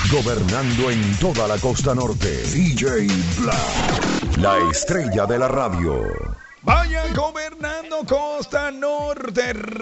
Gobernando en toda la costa norte. DJ Black. La estrella de la radio. Vayan gobernando costa norte.